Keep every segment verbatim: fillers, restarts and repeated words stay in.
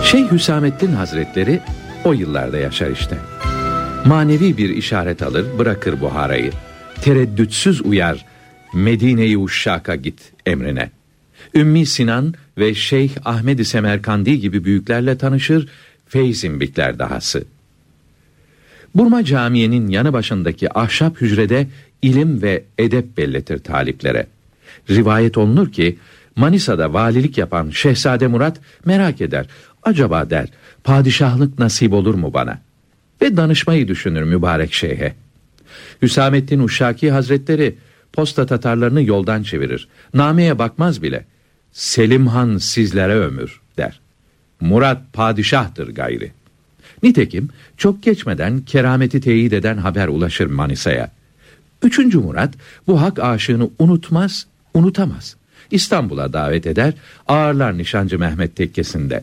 Şeyh Hüsamettin Hazretleri o yıllarda yaşar işte. Manevi bir işaret alır, bırakır Buhara'yı. Tereddütsüz uyar, Medine-i Uşşak'a git emrine. Ümmi Sinan ve Şeyh Ahmed-i Semerkandi gibi büyüklerle tanışır, feyzimbikler dahası. Burma Camii'nin yanı başındaki ahşap hücrede ilim ve edep belletir taliplere. Rivayet olunur ki, Manisa'da valilik yapan Şehzade Murat merak eder. Acaba der, padişahlık nasip olur mu bana? Ve danışmayı düşünür mübarek şeyhe. Hüsamettin Uşşaki Hazretleri posta tatarlarını yoldan çevirir. Nameye bakmaz bile. Selim Han sizlere ömür der. Murat padişahtır gayri. Nitekim çok geçmeden kerameti teyit eden haber ulaşır Manisa'ya. Üçüncü Murat bu hak aşığını unutmaz, unutamaz. İstanbul'a davet eder, ağırlar Nişancı Mehmet tekkesinde.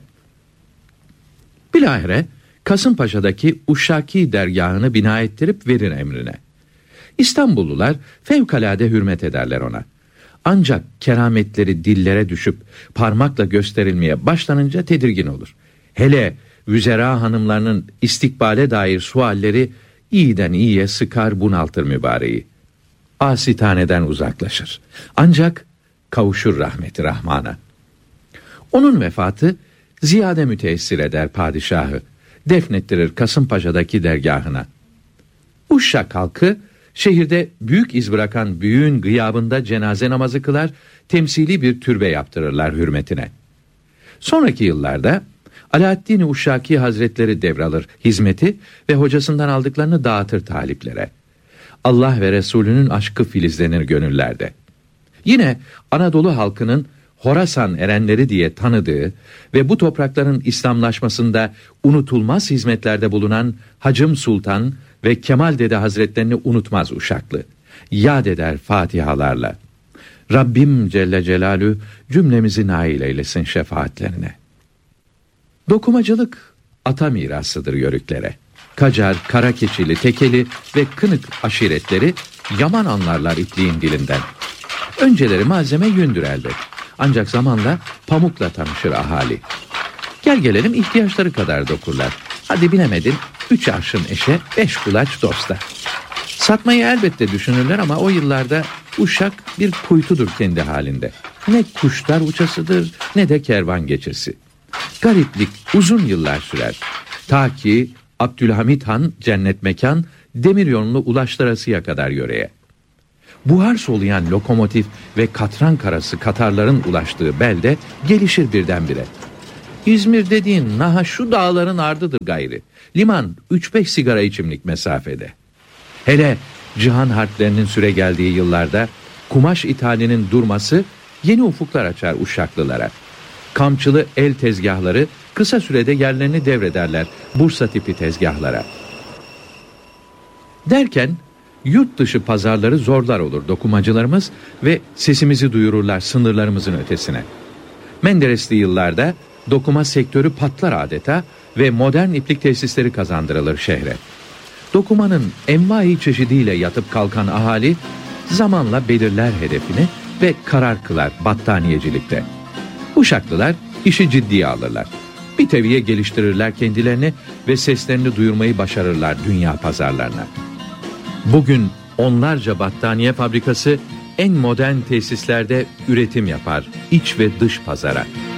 Bilahare Kasımpaşa'daki Uşşaki dergahını bina ettirip verir emrine. İstanbullular fevkalade hürmet ederler ona. Ancak kerametleri dillere düşüp parmakla gösterilmeye başlanınca tedirgin olur. Hele vüzera hanımlarının istikbale dair sualleri iyiden iyiye sıkar bunaltır mübareği. Asitaneden uzaklaşır. Ancak kavuşur rahmeti Rahman'a. Onun vefatı ziyade müteessir eder padişahı. Defnettirir Kasımpaşa'daki dergahına. Uşşak halkı şehirde büyük iz bırakan büyüğün gıyabında cenaze namazı kılar, temsili bir türbe yaptırırlar hürmetine. Sonraki yıllarda Alaaddin Uşşaki Hazretleri devralır hizmeti ve hocasından aldıklarını dağıtır taliplere. Allah ve Resulünün aşkı filizlenir gönüllerde. Yine Anadolu halkının Horasan erenleri diye tanıdığı ve bu toprakların İslamlaşmasında unutulmaz hizmetlerde bulunan Hacım Sultan ve Kemal Dede Hazretlerini unutmaz Uşaklı. Yad eder fatihalarla. Rabbim Celle Celalü cümlemizi nail eylesin şefaatlerine. Dokumacılık ata mirasıdır yörüklere. Kacar, Karakeçili, Tekeli ve Kınık aşiretleri yaman anlarlar ipliğin dilinden. Önceleri malzeme yündür elbet. Ancak zamanla pamukla tanışır ahali. Gel gelelim ihtiyaçları kadar dokurlar. Hadi bilemedin, üç arşın eşe, beş kulaç dosta. Satmayı elbette düşünürler ama o yıllarda Uşak bir kuytudur kendi halinde. Ne kuşlar uçasıdır ne de kervan geçesi. Gariplik uzun yıllar sürer. Ta ki Abdülhamit Han cennet mekan demiryolunu ulaştırasıya kadar yöreye. Buhar soluyan lokomotif ve katran karası Katarların ulaştığı belde gelişir birdenbire. İzmir dediğin naha şu dağların ardıdır gayri. Liman üç beş sigara içimlik mesafede. Hele cihan harplerinin süre geldiği yıllarda kumaş ithalinin durması yeni ufuklar açar Uşaklılara. Kamçılı el tezgahları kısa sürede yerlerini devrederler Bursa tipi tezgahlara. Derken yurt dışı pazarları zorlar olur dokumacılarımız ve sesimizi duyururlar sınırlarımızın ötesine. Menderesli yıllarda dokuma sektörü patlar adeta ve modern iplik tesisleri kazandırılır şehre. Dokumanın envai çeşidiyle yatıp kalkan ahali zamanla belirler hedefini ve karar kılar battaniyecilikte. Uşaklılar işi ciddiye alırlar. Bir teviye geliştirirler kendilerini ve seslerini duyurmayı başarırlar dünya pazarlarına. Bugün onlarca battaniye fabrikası en modern tesislerde üretim yapar, iç ve dış pazara.